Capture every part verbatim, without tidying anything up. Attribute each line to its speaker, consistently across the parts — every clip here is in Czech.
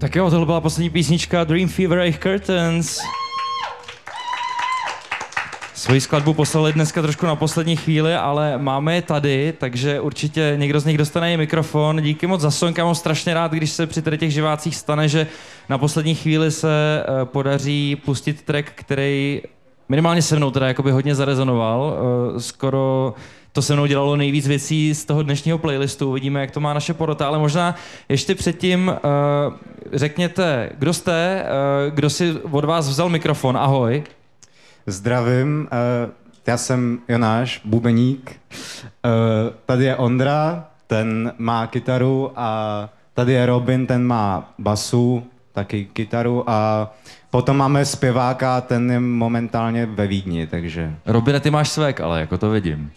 Speaker 1: Tak jo, tohle byla poslední písnička Dream Fever a Curtains. Svoji skladbu poslali dneska trošku na poslední chvíli, ale máme je tady, takže určitě někdo z nich dostane i mikrofon. Díky moc za song, já mám strašně rád, když se při tady těch živácích stane, že na poslední chvíli se uh, podaří pustit track, který minimálně se mnou teda jakoby hodně zarezonoval. Uh, skoro to se mnou dělalo nejvíc věcí z toho dnešního playlistu. Uvidíme, jak to má naše porota, ale možná ještě předtím uh, řekněte, kdo jste, uh, kdo si od vás vzal mikrofon. Ahoj.
Speaker 2: Zdravím, uh, já jsem Jonáš, bubeník. Uh, tady je Ondra, ten má kytaru a tady je Robin, ten má basu, taky kytaru a potom máme zpěváka, ten je momentálně ve Vídni, takže...
Speaker 1: Robine, ty máš svek, ale jako to vidím.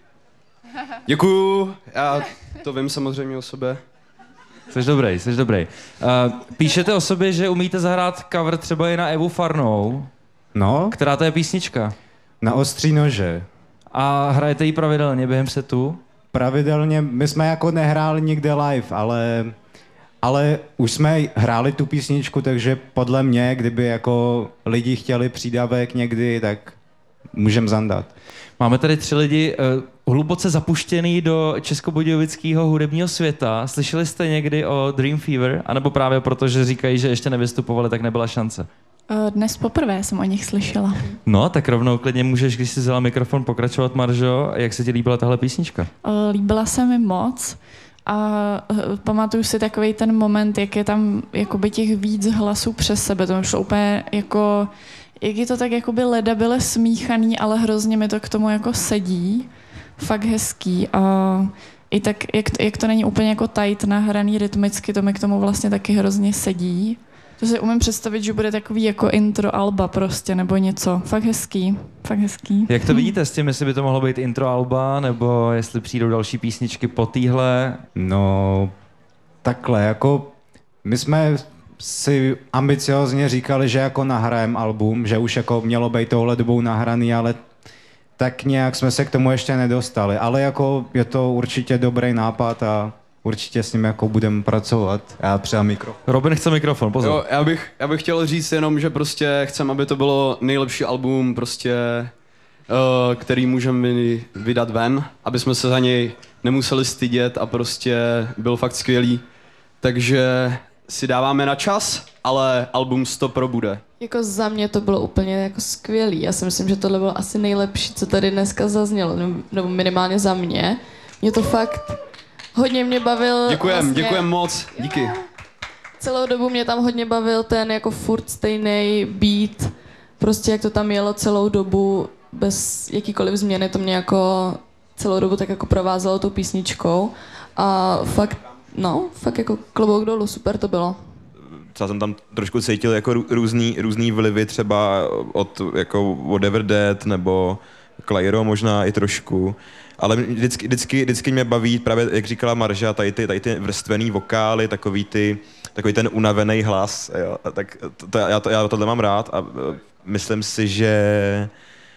Speaker 3: Děkuju, já to vím samozřejmě o sobě.
Speaker 1: Jsi dobrý, jsi dobrý. Uh, píšete o sobě, že umíte zahrát cover třeba i na Evu Farnou.
Speaker 2: No?
Speaker 1: Která to je písnička?
Speaker 2: Na ostří nože.
Speaker 1: A hrajete ji pravidelně během setu?
Speaker 2: Pravidelně, my jsme jako nehráli nikde live, ale, ale už jsme hráli tu písničku, takže podle mě, kdyby jako lidi chtěli přídavek někdy, tak můžem zandat.
Speaker 1: Máme tady tři lidi uh, hluboce zapuštěný do českobudějovického hudebního světa. Slyšeli jste někdy o Dream Fever? A nebo právě proto, že říkají, že ještě nevystupovali, tak nebyla šance?
Speaker 4: Dnes poprvé jsem o nich slyšela.
Speaker 1: No, tak rovnou klidně můžeš, když jsi vzala mikrofon, pokračovat, Maržo. Jak se ti líbila tahle písnička?
Speaker 4: Líbila se mi moc a pamatuju si takový ten moment, jak je tam jakoby těch víc hlasů přes sebe. To mi šlo úplně jako, jak je to tak jakoby ledabyle smíchaný, ale hrozně mi to k tomu jako sedí. Fakt hezký a i tak, jak, jak to není úplně jako tight nahraný rytmicky, to mi k tomu vlastně taky hrozně sedí. To si umím představit, že bude takový jako intro alba prostě, nebo něco. Fakt hezký, fakt hezký.
Speaker 1: Jak to vidíte s tím, jestli by to mohlo být intro alba, nebo jestli přijdou další písničky po týhle?
Speaker 2: No, takhle, jako my jsme si ambiciozně říkali, že jako nahrajem album, že už jako mělo být tohle dobou nahraný, ale tak nějak jsme se k tomu ještě nedostali. Ale jako je to určitě dobrý nápad a určitě s ním jako budeme pracovat. Já přijám mikrofon.
Speaker 1: Robin chce mikrofon, pozor.
Speaker 3: Jo, já bych, já bych chtěl říct jenom, že prostě chcem, aby to bylo nejlepší album, prostě, uh, který můžeme vydat ven, aby jsme se za něj nemuseli stydět a prostě byl fakt skvělý. Takže si dáváme na čas, ale album sto pro bude.
Speaker 5: Jako za mě to bylo úplně jako skvělý. Já si myslím, že tohle bylo asi nejlepší, co tady dneska zaznělo, nebo minimálně za mě. Mě to fakt hodně mě bavil.
Speaker 3: Děkujem,
Speaker 5: vlastně,
Speaker 3: děkujem moc, díky.
Speaker 5: Celou dobu mě tam hodně bavil ten jako furt stejný beat, prostě jak to tam jelo celou dobu, bez jakýkoliv změny, to mě jako celou dobu tak jako provázelo tou písničkou a fakt, no, fakt jako klobouk dolů, super to bylo.
Speaker 6: Třeba jsem tam trošku cítil jako různý, různý vlivy třeba od jako Whatever Dead nebo Clairo možná i trošku. Ale vždycky, vždycky, vždycky mě baví právě, jak říkala Marža, tady ty, tady ty vrstvený vokály, takový, ty, takový ten unavený hlas. Jo. Tak to, to, já, to, já tohle mám rád a myslím si, že...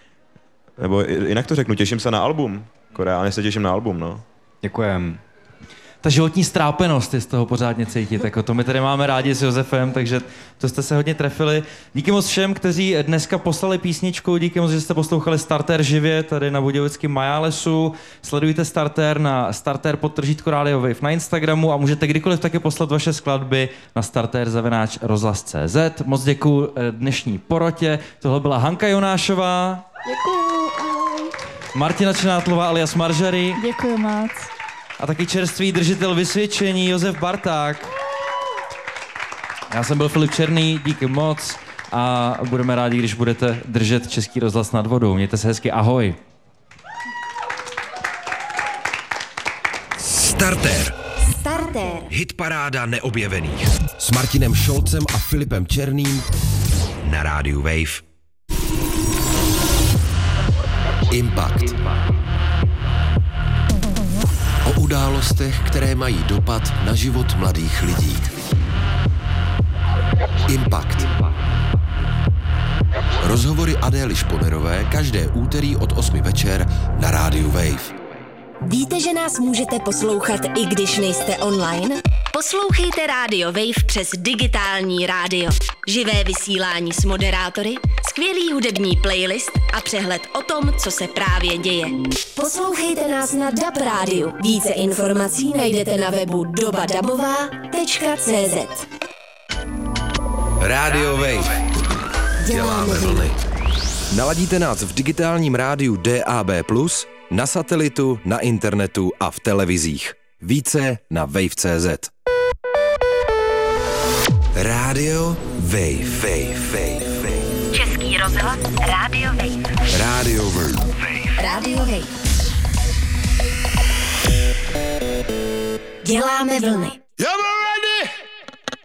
Speaker 6: Nebo jinak to řeknu, těším se na album. Reálně se těším na album, no.
Speaker 2: Děkujem.
Speaker 1: Ta životní strápenost je z toho pořádně cítit. Jako to my tady máme rádi s Josefem, takže to jste se hodně trefili. Díky moc všem, kteří dneska poslali písničku, díky moc, že jste poslouchali Starter živě tady na Budějovickém Majálesu. Sledujte Starter na Starter podtržítko Radio Wave na Instagramu a můžete kdykoliv taky poslat vaše skladby na starter zavináč rozhlas tečka cé zet. Moc děkuji dnešní porotě. Tohle byla Hanka Jonášová.
Speaker 5: Děkuju, ahoj.
Speaker 1: Martina Čenátlová alias Maržary.
Speaker 4: Děkuji moc.
Speaker 1: A taky čerstvý držitel vysvědčení Josef Barták. Já jsem byl Filip Černý, díky moc a budeme rádi, když budete držet Český rozhlas nad vodou. Mějte se hezky, ahoj.
Speaker 7: Starter.
Speaker 8: Starter.
Speaker 7: Hitparáda neobjevených. S Martinem Šolcem a Filipem Černým na rádiu Wave. Impact. O událostech, které mají dopad na život mladých lidí. Impact. Rozhovory Adély Šponerové každé úterý od osmi večer na rádiu Wave.
Speaker 8: Víte, že nás můžete poslouchat, i když nejste online? Poslouchejte Radio Wave přes digitální rádio. Živé vysílání s moderátory, skvělý hudební playlist a přehled o tom, co se právě děje. Poslouchejte nás na D A B rádiu. Více informací najdete na webu doba dabová tečka cé zet.
Speaker 7: Radio Wave. Děláme vlny. Naladíte nás v digitálním rádiu D A B plus, na satelitu, na internetu a v televizích. Více na wave tečka cé zet. Radio Wave. Wave, Wave, Wave.
Speaker 8: Český rozhlas Radio Wave.
Speaker 7: Radio Wave.
Speaker 8: Radio Wave. Děláme vlny.
Speaker 7: Come on!